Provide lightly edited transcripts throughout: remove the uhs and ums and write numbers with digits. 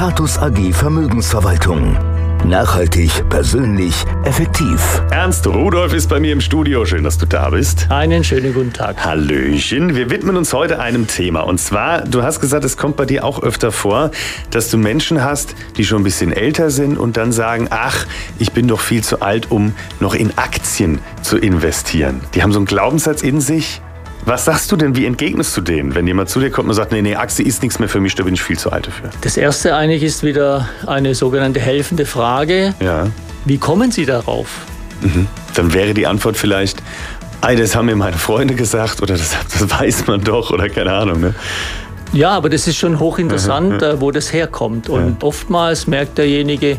Catus AG Vermögensverwaltung. Nachhaltig, persönlich, effektiv. Ernst Rudolph ist bei mir im Studio. Schön, dass du da bist. Einen schönen guten Tag. Hallöchen. Wir widmen uns heute einem Thema. Und zwar, du hast gesagt, es kommt bei dir auch öfter vor, dass du Menschen hast, die schon ein bisschen älter sind und dann sagen, ach, ich bin doch viel zu alt, um noch in Aktien zu investieren. Die haben so einen Glaubenssatz in sich. Was sagst du denn, wie entgegnest du denen, wenn jemand zu dir kommt und sagt, nee, Aktie ist nichts mehr für mich, da bin ich viel zu alt dafür? Das erste eigentlich ist wieder eine sogenannte helfende Frage. Ja. Wie kommen Sie darauf? Dann wäre die Antwort vielleicht, das haben mir meine Freunde gesagt oder das weiß man doch oder keine Ahnung. Ne? Ja, aber das ist schon hochinteressant, wo das herkommt. Und oftmals merkt derjenige,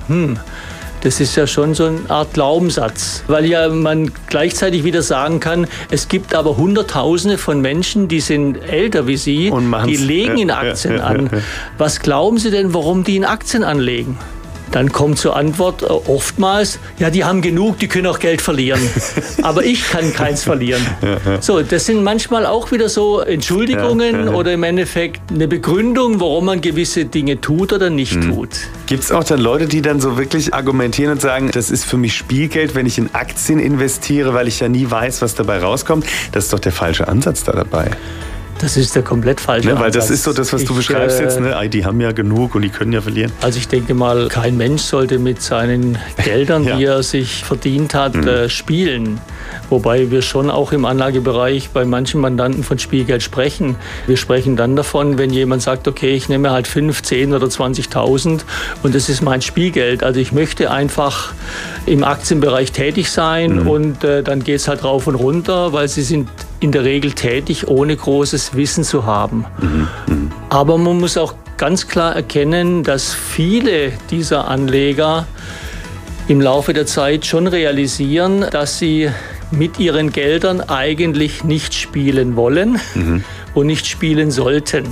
das ist ja schon so eine Art Glaubenssatz, weil ja man gleichzeitig wieder sagen kann, es gibt aber Hunderttausende von Menschen, die sind älter wie Sie, die legen in Aktien an. Was glauben Sie denn, warum die in Aktien anlegen? Dann kommt zur Antwort oftmals, ja, die haben genug, die können auch Geld verlieren. Aber ich kann keins verlieren. So, das sind manchmal auch wieder so Entschuldigungen oder im Endeffekt eine Begründung, warum man gewisse Dinge tut oder nicht tut. Gibt es auch dann Leute, die dann so wirklich argumentieren und sagen, das ist für mich Spielgeld, wenn ich in Aktien investiere, weil ich ja nie weiß, was dabei rauskommt? Das ist doch der falsche Ansatz da dabei. Das ist der komplett falsche Ansatz. Weil das ist so das, was du beschreibst jetzt. Die haben ja genug und die können ja verlieren. Also ich denke mal, kein Mensch sollte mit seinen Geldern, die er sich verdient hat, spielen. Wobei wir schon auch im Anlagebereich bei manchen Mandanten von Spielgeld sprechen. Wir sprechen dann davon, wenn jemand sagt, okay, ich nehme halt 5, 10 oder 20.000 und das ist mein Spielgeld. Also ich möchte einfach im Aktienbereich tätig sein und dann geht es halt rauf und runter, weil sie sind in der Regel tätig, ohne großes Wissen zu haben. Aber man muss auch ganz klar erkennen, dass viele dieser Anleger im Laufe der Zeit schon realisieren, dass sie mit ihren Geldern eigentlich nicht spielen wollen und nicht spielen sollten.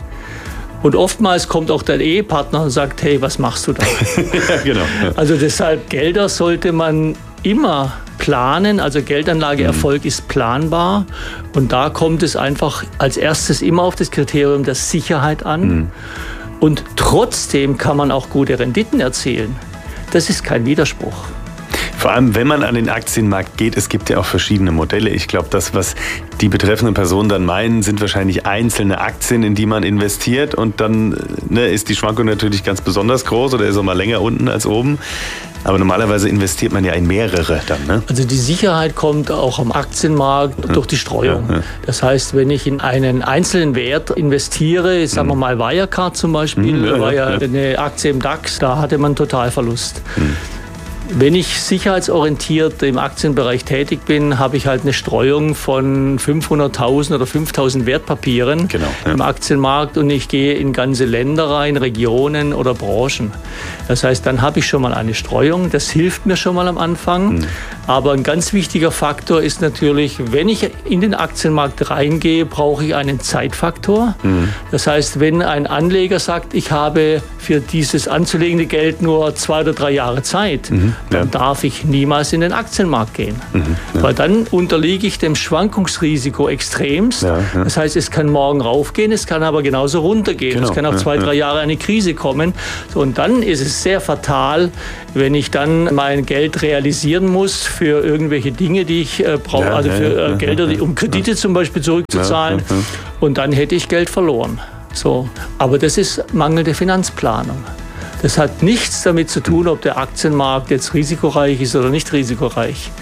Und oftmals kommt auch der Ehepartner und sagt, hey, was machst du da? Ja, genau. Also deshalb, Gelder sollte man immer planen, also Geldanlageerfolg ist planbar und da kommt es einfach als erstes immer auf das Kriterium der Sicherheit an und trotzdem kann man auch gute Renditen erzielen. Das ist kein Widerspruch. Vor allem, wenn man an den Aktienmarkt geht, es gibt ja auch verschiedene Modelle. Ich glaube, das, was die betreffenden Personen dann meinen, sind wahrscheinlich einzelne Aktien, in die man investiert und dann ist die Schwankung natürlich ganz besonders groß oder ist auch mal länger unten als oben. Aber normalerweise investiert man ja in mehrere dann, ne? Also die Sicherheit kommt auch am Aktienmarkt durch die Streuung. Das heißt, wenn ich in einen einzelnen Wert investiere, sagen wir mal Wirecard zum Beispiel, war ja eine Aktie im DAX, da hatte man Totalverlust. Wenn ich sicherheitsorientiert im Aktienbereich tätig bin, habe ich halt eine Streuung von 500.000 oder 5.000 Wertpapieren im Aktienmarkt und ich gehe in ganze Länder rein, Regionen oder Branchen. Das heißt, dann habe ich schon mal eine Streuung, das hilft mir schon mal am Anfang. Aber ein ganz wichtiger Faktor ist natürlich, wenn ich in den Aktienmarkt reingehe, brauche ich einen Zeitfaktor. Das heißt, wenn ein Anleger sagt, ich habe für dieses anzulegende Geld nur 2 oder 3 Jahre Zeit, dann darf ich niemals in den Aktienmarkt gehen. Weil dann unterliege ich dem Schwankungsrisiko extremst. Das heißt, es kann morgen raufgehen, es kann aber genauso runtergehen. Es kann auf 2, 3 Jahre eine Krise kommen. So, und dann ist es sehr fatal, wenn ich dann mein Geld realisieren muss für irgendwelche Dinge, die ich brauche, also für Gelder, um Kredite zum Beispiel zurückzuzahlen. Und dann hätte ich Geld verloren. So. Aber das ist mangelnde Finanzplanung. Das hat nichts damit zu tun, ob der Aktienmarkt jetzt risikoreich ist oder nicht risikoreich.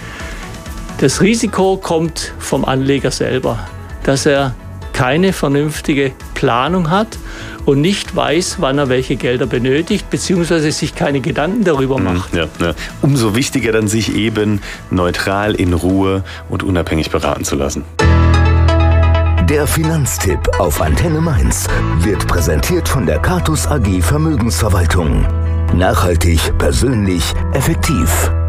Das Risiko kommt vom Anleger selber, dass er keine vernünftige Planung hat und nicht weiß, wann er welche Gelder benötigt, beziehungsweise sich keine Gedanken darüber macht. Umso wichtiger dann, sich eben neutral, in Ruhe und unabhängig beraten zu lassen. Der Finanztipp auf Antenne Mainz wird präsentiert von der Catus AG Vermögensverwaltung. Nachhaltig, persönlich, effektiv.